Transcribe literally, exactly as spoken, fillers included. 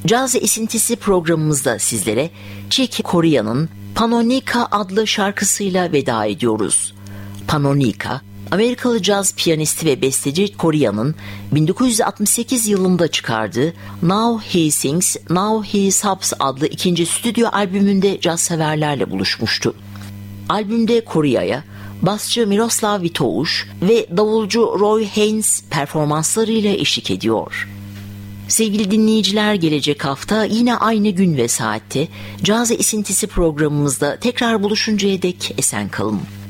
Caz esintisi programımızda sizlere Chick Corea'nın Panonica adlı şarkısıyla veda ediyoruz. Panonica, Amerikalı caz piyanisti ve besteci Corea'nın bin dokuz yüz altmış sekiz yılında çıkardığı Now He Sings, Now He Subs adlı ikinci stüdyo albümünde caz severlerle buluşmuştu. Albümde Corea'ya basçı Miroslav Vitouš ve davulcu Roy Haynes performanslarıyla eşlik ediyor. Sevgili dinleyiciler, gelecek hafta yine aynı gün ve saatte Caz Esintisi programımızda tekrar buluşuncaya dek esen kalın.